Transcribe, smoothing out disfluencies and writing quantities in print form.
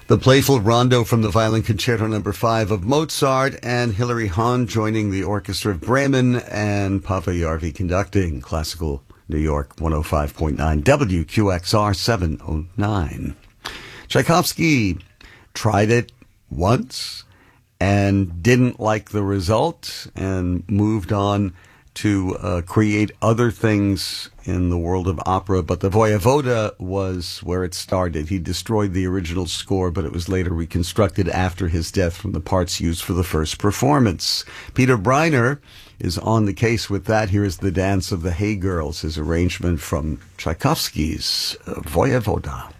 The playful rondo from the Violin Concerto No. 5 of Mozart, and Hilary Hahn joining the Orchestra of Bremen, and Pavel Järvi conducting. Classical New York 105.9 WQXR 709. Tchaikovsky tried it once and didn't like the result and moved on to create other things in the world of opera, but the Voyevoda was where it started. He destroyed the original score, but it was later reconstructed after his death from the parts used for the first performance. Peter Breiner is on the case with that. Here is The Dance of the Hay Girls, his arrangement from Tchaikovsky's Voyevoda.